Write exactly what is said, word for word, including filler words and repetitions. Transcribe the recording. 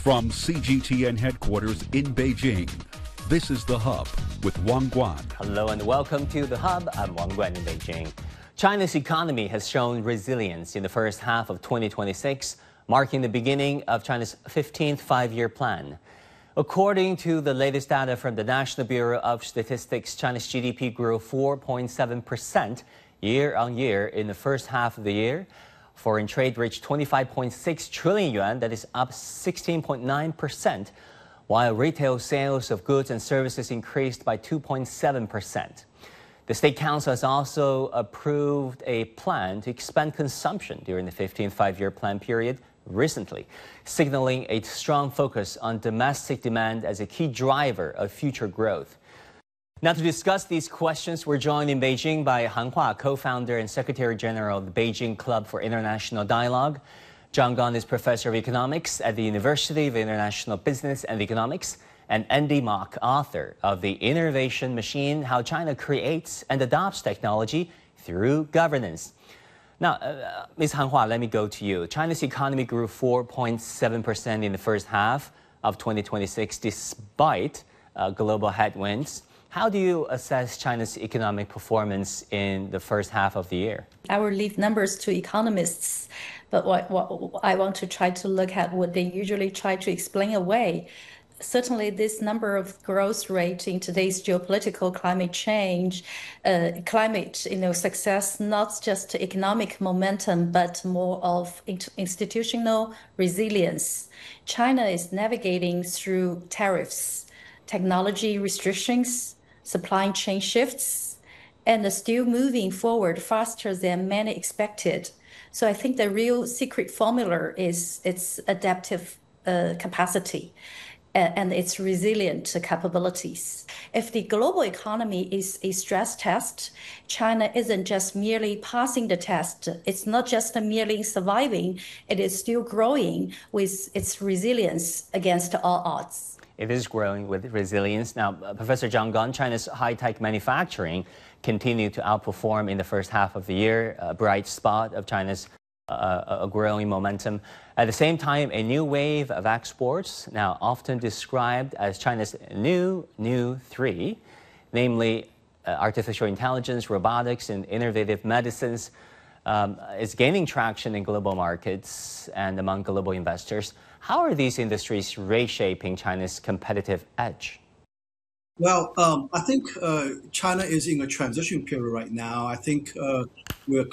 From C G T N headquarters in Beijing, this is The Hub with Wang Guan. Hello and welcome to The Hub. I'm Wang Guan in Beijing. China's economy has shown resilience in the first half of twenty twenty-six, marking the beginning of China's fifteenth five-year plan. According to the latest data from the National Bureau of Statistics, China's G D P grew four point seven percent year on year in the first half of the year. Foreign trade reached twenty-five point six trillion yuan, that is up sixteen point nine percent, while retail sales of goods and services increased by two point seven percent. The State Council has also approved a plan to expand consumption during the fifteenth five-year plan period recently, signaling a strong focus on domestic demand as a key driver of future growth. Now, to discuss these questions, we're joined in Beijing by Han Hua, co-founder and Secretary General of the Beijing Club for International Dialogue. Zhang Gan is Professor of Economics at the University of International Business and Economics, and Andy Mok, author of The Innovation Machine: How China Creates and Adopts Technology Through Governance. Now, uh, Miz Han Hua, let me go to you. China's economy grew four point seven percent in the first half of twenty twenty-six, despite uh, global headwinds. How do you assess China's economic performance in the first half of the year? I will leave numbers to economists, but what, what I want to try to look at what they usually try to explain away. Certainly, this number of growth rate in today's geopolitical climate change, uh, climate, you know, success, not just economic momentum, but more of institutional resilience. China is navigating through tariffs, technology restrictions, supply chain shifts, and still moving forward faster than many expected. So I think the real secret formula is its adaptive uh, capacity and its resilient capabilities. If the global economy is a stress test, China isn't just merely passing the test. It's not just merely surviving. It is still growing with its resilience against all odds. It is growing with resilience. Now, uh, Professor Zhang Gan, China's high-tech manufacturing continued to outperform in the first half of the year, a bright spot of China's uh, a growing momentum. At the same time, a new wave of exports, now often described as China's new, new three, namely uh, artificial intelligence, robotics, and innovative medicines, um, is gaining traction in global markets and among global investors. How are these industries reshaping China's competitive edge? Well, um, I think uh, China is in a transition period right now. I think uh, we're